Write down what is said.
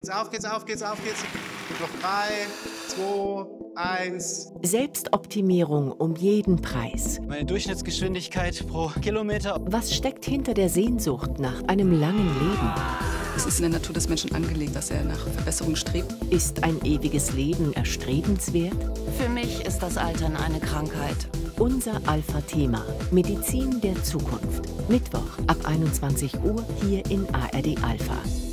Auf geht's, auf geht's, auf geht's. Noch 3, 2, 1. Selbstoptimierung um jeden Preis. Meine Durchschnittsgeschwindigkeit pro Kilometer. Was steckt hinter der Sehnsucht nach einem langen Leben? Es ist in der Natur des Menschen angelegt, dass er nach Verbesserung strebt. Ist ein ewiges Leben erstrebenswert? Für mich ist das Altern eine Krankheit. Unser Alpha-Thema: Medizin der Zukunft. Mittwoch ab 21 Uhr hier in ARD Alpha.